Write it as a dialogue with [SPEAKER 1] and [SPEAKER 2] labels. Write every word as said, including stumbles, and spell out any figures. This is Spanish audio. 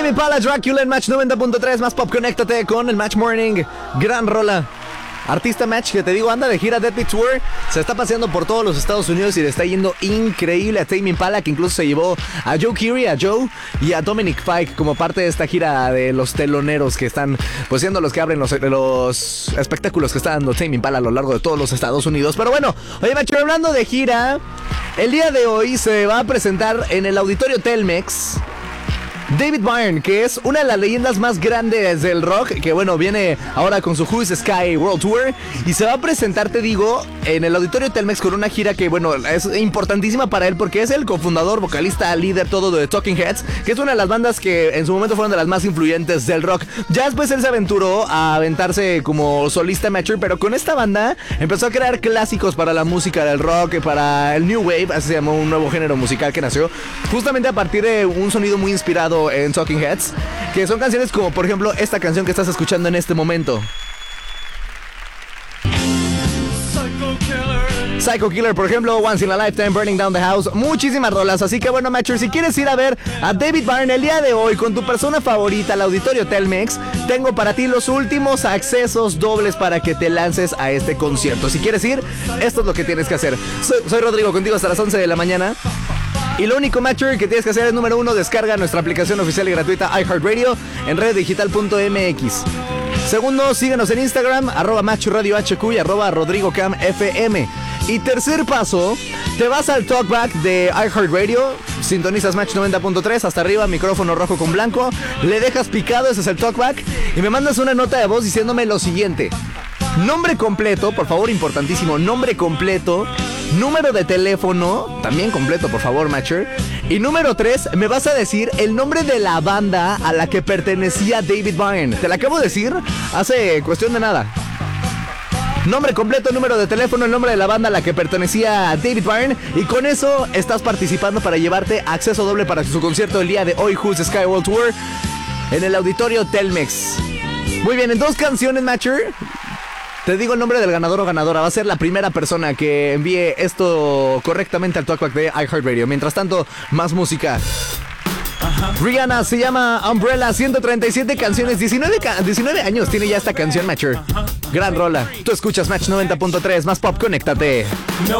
[SPEAKER 1] Tame Impala, Dracula en Match noventa punto tres, más pop, conéctate con el Match Morning. Gran rola. Artista Match, que te digo, anda de gira Dead Beat Tour. Se está paseando por todos los Estados Unidos y le está yendo increíble a Tame Impala, que incluso se llevó a Joe Keery, a Joe y a Dominic Fike como parte de esta gira de los teloneros que están, pues, siendo los que abren los, los espectáculos que está dando Tame Impala a lo largo de todos los Estados Unidos. Pero bueno, oye, Match, hablando de gira, el día de hoy se va a presentar en el Auditorio Telmex David Byrne, que es una de las leyendas más grandes del rock, que bueno, viene ahora con su Who's Sky World Tour y se va a presentar, te digo, en el Auditorio Telmex con una gira que, bueno, es importantísima para él porque es el cofundador, vocalista, líder, todo de Talking Heads, que es una de las bandas que en su momento fueron de las más influyentes del rock. Ya después él se aventuró a aventarse como solista Matcher, pero con esta banda empezó a crear clásicos para la música del rock, para el New Wave, así se llamó un nuevo género musical que nació justamente a partir de un sonido muy inspirado en Talking Heads, que son canciones como, por ejemplo, esta canción que estás escuchando en este momento. Psycho Killer, por ejemplo, Once in a Lifetime, Burning Down the House, muchísimas rolas. Así que bueno, Matcher, si quieres ir a ver a David Byrne el día de hoy con tu persona favorita al Auditorio Telmex, tengo para ti los últimos accesos dobles para que te lances a este concierto. Si quieres ir, esto es lo que tienes que hacer. Soy, soy Rodrigo, contigo hasta las once de la mañana. Y lo único, Matcher, que tienes que hacer es, número uno, descarga nuestra aplicación oficial y gratuita iHeartRadio en red digital punto m x. Segundo, síguenos en Instagram, arroba Match Radio H Q y arroba RodrigoCam F M. Y tercer paso, te vas al talkback de iHeartRadio, sintonizas Match noventa punto tres, hasta arriba, micrófono rojo con blanco, le dejas picado, ese es el talkback, y me mandas una nota de voz diciéndome lo siguiente: nombre completo, por favor, importantísimo, nombre completo, número de teléfono, también completo, por favor, Matcher. Y número tres, me vas a decir el nombre de la banda a la que pertenecía David Byrne. Te la acabo de decir hace cuestión de nada. Nombre completo, número de teléfono, el nombre de la banda a la que pertenecía David Byrne. Y con eso estás participando para llevarte acceso doble para su concierto el día de hoy, Who's Sky World Tour, en el Auditorio Telmex. Muy bien, en dos canciones, Matcher, te digo el nombre del ganador o ganadora. Va a ser la primera persona que envíe esto correctamente al talkback de iHeartRadio. Mientras tanto, más música. Rihanna, se llama Umbrella, ciento treinta y siete canciones, diecinueve, ca- diecinueve años tiene ya esta canción, Matcher. Gran rola. Tú escuchas Match noventa punto tres, más pop, conéctate.